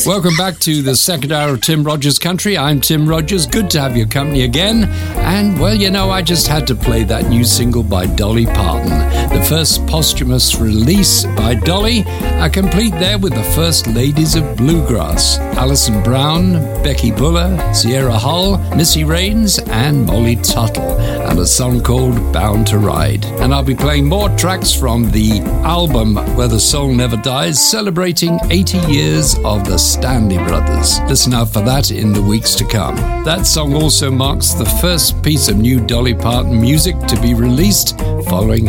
Welcome back to the second hour of Tim Rogers Country. I'm Tim Rogers. Good to have your company again. And, well, you know, I just had to play that new single by Dolly Parton. The first posthumous release by Dolly, complete there with the first ladies of bluegrass. Alison Brown, Becky Buller, Sierra Hull, Missy Raines, and Molly Tuttle. And a song called Bound to Ride. And I'll be playing more tracks from the album Where the Soul Never Dies, celebrating 80 years of the Stanley Brothers. Listen out for that in the weeks to come. That song also marks the first piece of new Dolly Parton music to be released following